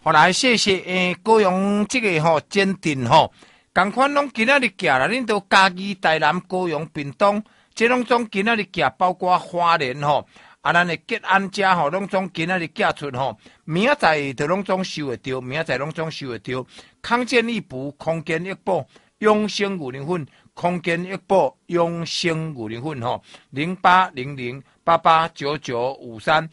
后来谢谢高雄这个坚定同款拢今仔日寄啦，恁都嘉义、台南、高雄、屏东，这拢总今仔日寄，包括花莲咱的吉安遮拢总今仔日寄出明仔载就拢总收会到，明仔载拢总收会到。康健益补、康健益宝、永生牛奶粉、康健益宝、永生牛奶粉0800889953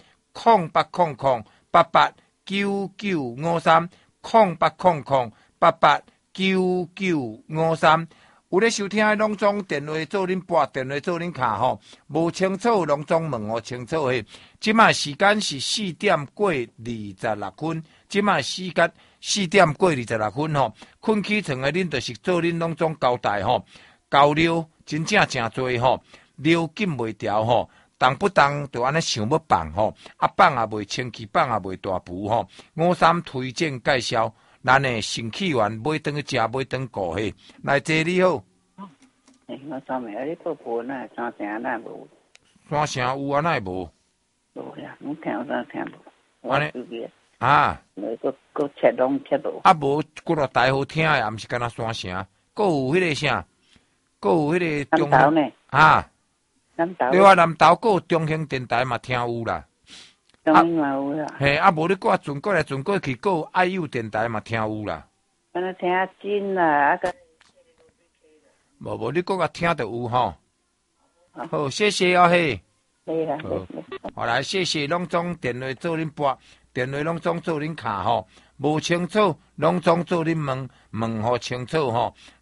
0800889953有咧收听的拢总电话做恁拨，电话做恁卡无清楚拢总问清楚嘿。即卖时间是4点过26分，即卖时间4点过26分困起床的恁就是做恁拢总交代交流真正真多流紧袂调动不动就安尼想要放放也袂清气，放也袂大补53推荐介绍。咱的新起源买顿去食，买顿顾嘿。来，姐你好。 我上面你报报那山城那无。 山城有啊，那无？ 无呀，我听啥听无。 安尼啊？ 个切拢切无。 啊无，骨落大好听的，也毋是干那山城，搁有迄个啥？搁有迄个中兴呢？ 啊？ 南投。 另外南投搁有中兴电台嘛，听有啦。 中兴嘛有啦。 嘿，无你搁转过来转过去，搁有爱友电台嘛，听有啦。 安尼听真啦，个。 无，你搁个听着有好，谢谢嘿。 对啦。 好来，谢谢拢总电话做恁拨，电话拢总做恁卡无清楚拢总做恁问清楚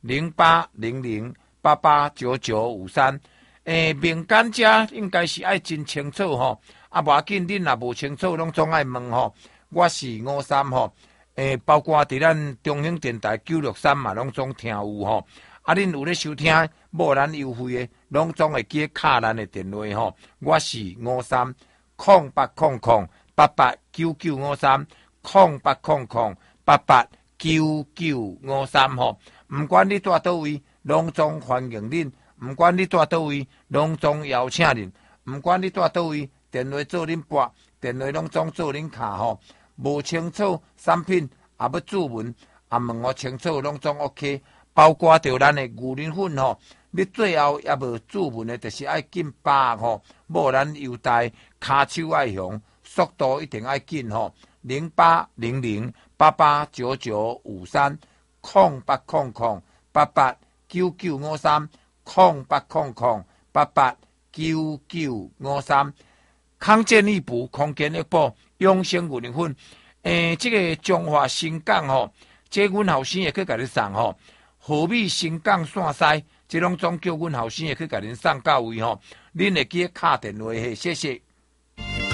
0800889953。民间遮应该是爱真清楚无要紧，恁若无清楚，拢总爱问我是53包括伫咱中兴电台963嘛，拢总听有恁有咧收听无咱优惠的，拢总会记卡咱的电话我是530800889953 0800889953毋管你住倒位，拢总欢迎恁。毋管你住倒位，拢总邀请恁；毋管你住倒位，电话做恁拨，电话拢总做恁卡无清楚产品也要注文，问清楚，拢总 OK。包括着咱的牛奶粉你最后也无注文的，就是爱紧把握无咱优待，骹手爱响，速度一定爱紧0800889953 0800889953 0800889953。康健益补、康健益宝、永生牛奶粉，这个中华新港这阮后生会去甲你送河美新港线西，这拢总叫阮后生会去甲恁送到位恁会记卡电话谢谢。